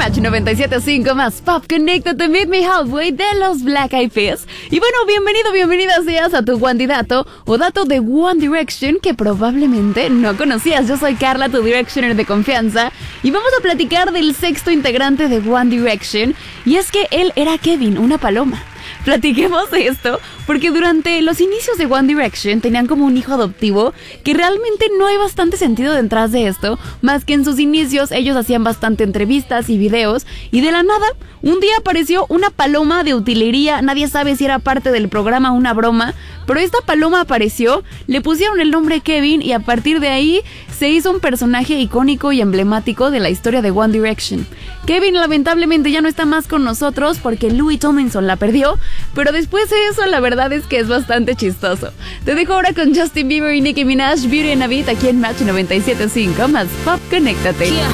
Match 97.5 más Pop, conéctate, Meet Me Halfway de los Black Eyed Peas. Y bueno, bienvenida seas a tu Wandidato o dato de One Direction que probablemente no conocías. Yo soy Carla, tu Directioner de confianza, y vamos a platicar del sexto integrante de One Direction, y es que él era Kevin, una paloma. Platiquemos de esto porque durante los inicios de One Direction tenían como un hijo adoptivo que realmente no hay bastante sentido detrás de esto, más que en sus inicios ellos hacían bastante entrevistas y videos y de la nada un día apareció una paloma de utilería. Nadie sabe si era parte del programa o una broma, pero esta paloma apareció, le pusieron el nombre Kevin y a partir de ahí se hizo un personaje icónico y emblemático de la historia de One Direction. Kevin lamentablemente ya no está más con nosotros porque Louis Tomlinson la perdió, pero después de eso la verdad es que es bastante chistoso. Te dejo ahora con Justin Bieber y Nicki Minaj, Beauty and a Beat, aquí en Match 97.5 más Pop, conéctate. Yeah.